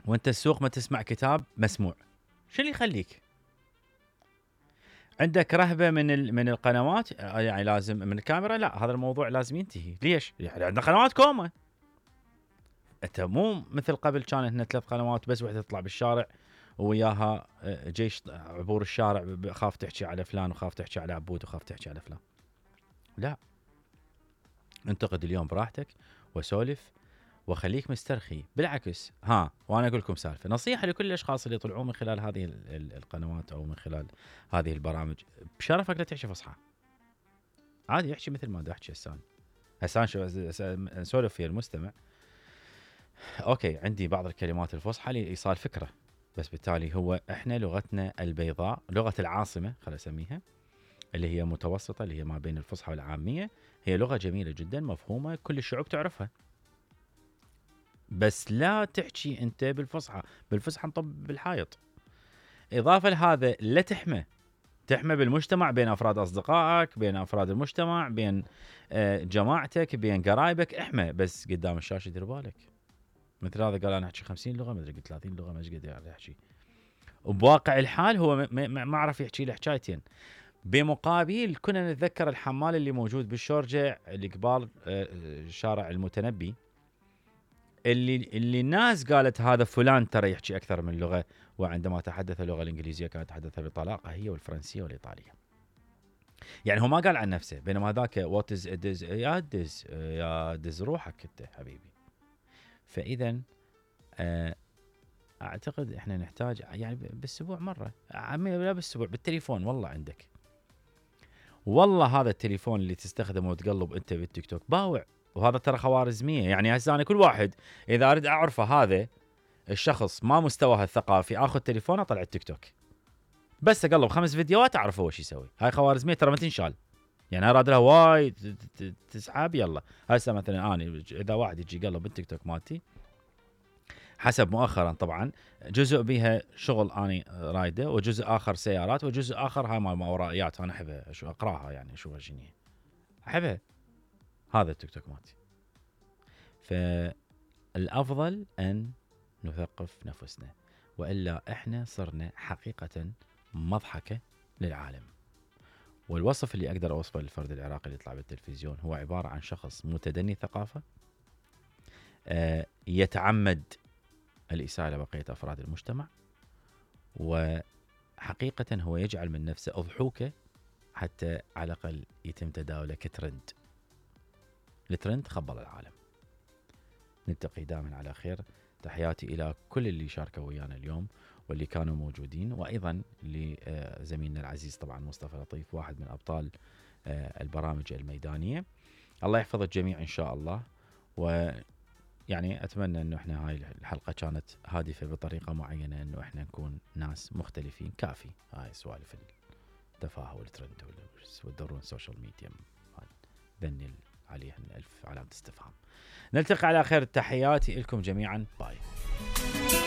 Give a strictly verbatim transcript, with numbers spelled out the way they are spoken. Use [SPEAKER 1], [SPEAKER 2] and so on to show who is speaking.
[SPEAKER 1] وانت السوق ما تسمع كتاب مسموع، شو اللي يخليك؟ عندك رهبه من من القنوات، يعني لازم من الكاميرا، لا هذا الموضوع لازم ينتهي. ليش؟ يعني عندنا قنوات كومه. انت مو مثل قبل كان عندنا ثلاث قنوات بس، وحده تطلع بالشارع وياها جيش عبور الشارع، خاف تحكي على فلان وخاف تحكي على عبود وخاف تحكي على فلان. لا، انتقد اليوم براحتك وسولف وخليك مسترخي. بالعكس، ها وانا اقول لكم سالفه نصيحه لكل الاشخاص اللي يطلعون من خلال هذه القنوات او من خلال هذه البرامج، بشرفك لا تحكي فصحى. عادي احكي مثل ما دا احكي هسه. هسه نسولف في المستمع، اوكي عندي بعض الكلمات الفصحى لايصال فكره، بس بالتالي هو احنا لغتنا البيضاء، لغه العاصمه خلينا اسميها، اللي هي متوسطه، اللي هي ما بين الفصحى والعاميه، هي لغه جميله جدا مفهومه كل الشعوب تعرفها. بس لا تحكي انت بالفصحى، بالفصحى نطب بالحائط. اضافه لهذا لا تحمى، تحمى بالمجتمع، بين افراد اصدقائك، بين افراد المجتمع، بين جماعتك، بين قرايبك، احمى. بس قدام الشاشه دير بالك. مثل هذا قال انا احكي خمسين لغه، مدري قلت ثلاثين لغه، ما ايش قد احكي. وبواقع الحال هو ما عرف يحكي له حكايتين. بمقابل كنا نتذكر الحمال اللي موجود بالشورجه اللي قبال شارع المتنبي، اللي اللي الناس قالت هذا فلان ترى يحكي اكثر من لغه، وعندما تحدث اللغه الانجليزيه كانت تحدثها بطلاقه، هي والفرنسيه والايطاليه. يعني هو ما قال عن نفسه، بينما هذاك وات از دز يا دز يا دز روحك انت حبيبي. فاذا اعتقد احنا نحتاج يعني بالاسبوع مره، لا بالاسبوع بالتليفون، والله عندك، والله هذا التليفون اللي تستخدمه وتقلب انت بالتيك توك باوع. وهذا ترى خوارزميه، يعني هسه انا كل واحد اذا اريد اعرفه هذا الشخص ما مستواه الثقافي، اخذ تليفونه اطلع التيك توك بس اقلب خمس فيديوهات اعرف هو شو يسوي. هاي خوارزميه ترى ما تنشال، يعني اراد لها وايد تسحب. يلا هسه مثلا انا اذا واحد يجي يقلب بالتيك توك مالتي، حسب مؤخرا طبعا جزء بها شغل اني رايده، وجزء اخر سيارات، وجزء اخر هاي مال ماورائيات انا احبها شو اقراها، يعني اشوفها شنو احبها. هذا التيك توك مالتي. فالافضل ان نثقف نفسنا، والا احنا صرنا حقيقه مضحكه للعالم. والوصف اللي اقدر اوصفه للفرد العراقي اللي يطلع بالتلفزيون هو عباره عن شخص متدني ثقافه، آه يتعمد الإساءة لبقية أفراد المجتمع، وحقيقة هو يجعل من نفسه أضحوكة حتى على الأقل يتم تداوله كترند. الترند خبل العالم. نلتقي دائما على خير. تحياتي إلى كل اللي شاركوا ويانا اليوم واللي كانوا موجودين، وأيضا لزميلنا العزيز طبعا مصطفى لطيف، واحد من أبطال البرامج الميدانية. الله يحفظ الجميع إن شاء الله. و يعني أتمنى أنه إحنا هاي الحلقة كانت هادفة بطريقة معينة، أنه إحنا نكون ناس مختلفين. كافي هاي سوالف التفاهة والترند والدورون السوشيال ميديا ذني عليها ألف علامة استفهام. نلتقي على خير. تحياتي لكم جميعا. باي.